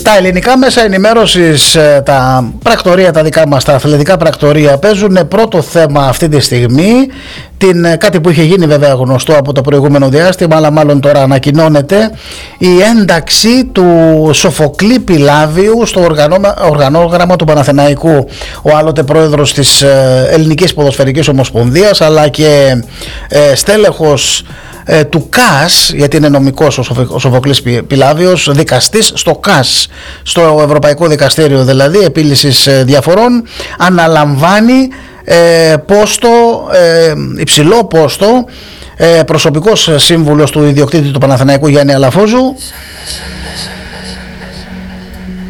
Στα ελληνικά μέσα ενημέρωσης, τα πρακτορία τα δικά μας, τα αθλητικά πρακτορία παίζουν πρώτο θέμα αυτή τη στιγμή. Κάτι που είχε γίνει βέβαια γνωστό από το προηγούμενο διάστημα, αλλά μάλλον τώρα ανακοινώνεται, η ένταξη του Σοφοκλή Πιλάβιου στο οργανόγραμμα του Παναθηναϊκού. Ο άλλοτε πρόεδρος της Ελληνικής Ποδοσφαιρικής Ομοσπονδίας, αλλά και στέλεχος του ΚΑΣ, γιατί είναι νομικός ο Σοφοκλής Πιλάβιος, δικαστής στο ΚΑΣ, στο Ευρωπαϊκό Δικαστήριο δηλαδή επίλυσης διαφορών, αναλαμβάνει πόστο, υψηλό πόστο, προσωπικός σύμβουλος του ιδιοκτήτη του Παναθηναϊκού Γιάννη Αλαφούζου.